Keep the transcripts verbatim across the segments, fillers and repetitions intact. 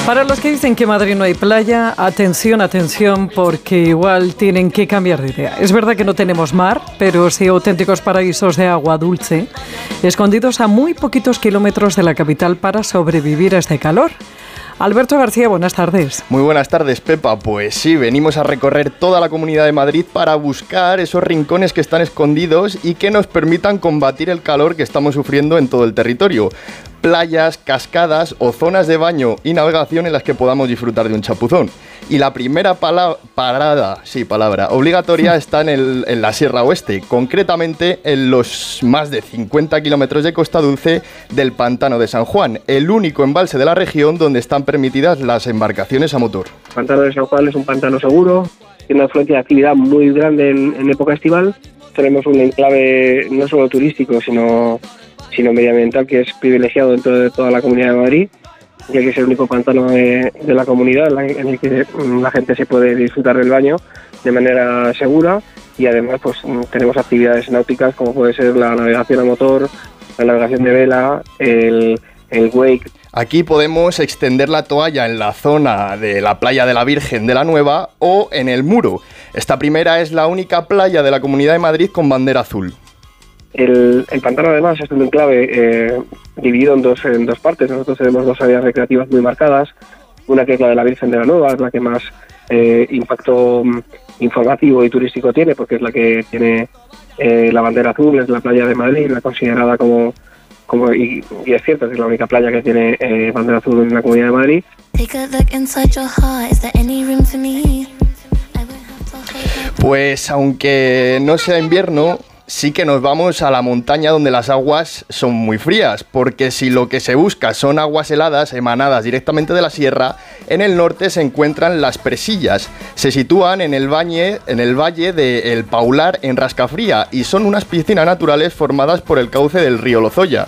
Para los que dicen que en Madrid no hay playa, atención, atención, porque igual tienen que cambiar de idea. Es verdad que no tenemos mar, pero sí auténticos paraísos de agua dulce, escondidos a muy poquitos kilómetros de la capital para sobrevivir a este calor. Alberto García, buenas tardes. Muy buenas tardes, Pepa. Pues sí, venimos a recorrer toda la Comunidad de Madrid para buscar esos rincones que están escondidos y que nos permitan combatir el calor que estamos sufriendo en todo el territorio. Playas, cascadas o zonas de baño y navegación en las que podamos disfrutar de un chapuzón. Y la primera pala- parada, sí, palabra, obligatoria está en, el, en la Sierra Oeste, concretamente en los más de cincuenta kilómetros de costa dulce del Pantano de San Juan, el único embalse de la región donde están permitidas las embarcaciones a motor. El Pantano de San Juan es un pantano seguro, tiene una afluencia de actividad muy grande en, en época estival. Tenemos un enclave no solo turístico, sino... sino medioambiental, que es privilegiado dentro de toda la Comunidad de Madrid, ya que es el único pantano de, de la comunidad en el que la gente se puede disfrutar del baño de manera segura, y además pues tenemos actividades náuticas como puede ser la navegación a motor, la navegación de vela, el, el wake. Aquí podemos extender la toalla en la zona de la playa de la Virgen de la Nueva o en el Muro. Esta primera es la única playa de la Comunidad de Madrid con bandera azul. El, el pantano además es un enclave eh, dividido en dos, en dos partes. Nosotros tenemos dos áreas recreativas muy marcadas, una que es la de la Virgen de la Nueva, es la que más eh, impacto informativo y turístico tiene, porque es la que tiene eh, la bandera azul, es la playa de Madrid, la considerada como, como y, y es cierto que es la única playa que tiene eh, bandera azul en la Comunidad de Madrid. Pues aunque no sea invierno, sí que nos vamos a la montaña donde las aguas son muy frías, porque si lo que se busca son aguas heladas emanadas directamente de la sierra, en el norte se encuentran las Presillas. Se sitúan en el valle, en el valle de El Paular, en Rascafría, y son unas piscinas naturales formadas por el cauce del río Lozoya.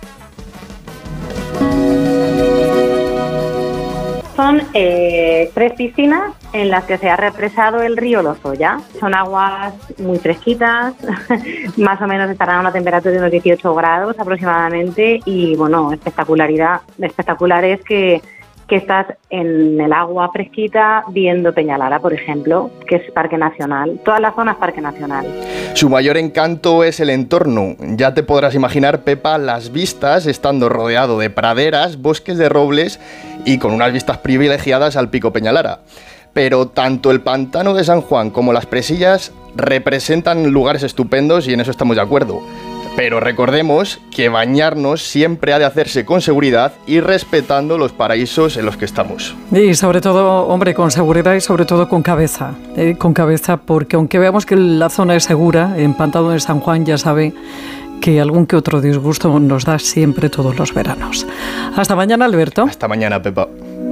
Son eh, tres piscinas en las que se ha represado el río Lozoya. Son aguas muy fresquitas, más o menos estarán a una temperatura de unos dieciocho grados aproximadamente, y bueno, espectacularidad, espectacular es que, que estás en el agua fresquita viendo Peñalara, por ejemplo, que es Parque Nacional. Toda la zona es Parque Nacional. Su mayor encanto es el entorno. Ya te podrás imaginar, Pepa, las vistas estando rodeado de praderas, bosques de robles y con unas vistas privilegiadas al Pico Peñalara. Pero tanto el Pantano de San Juan como las Presillas representan lugares estupendos y en eso estamos de acuerdo. Pero recordemos que bañarnos siempre ha de hacerse con seguridad y respetando los paraísos en los que estamos. Y sobre todo, hombre, con seguridad y sobre todo con cabeza. ¿eh? Con cabeza, porque aunque veamos que la zona es segura, en Pantano de San Juan ya sabe que algún que otro disgusto nos da siempre todos los veranos. Hasta mañana, Alberto. Hasta mañana, Pepa.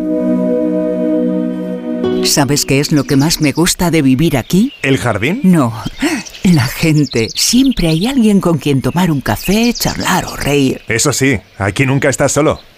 ¿Sabes qué es lo que más me gusta de vivir aquí? ¿El jardín? No, la gente. Siempre hay alguien con quien tomar un café, charlar o reír. Eso sí, aquí nunca estás solo.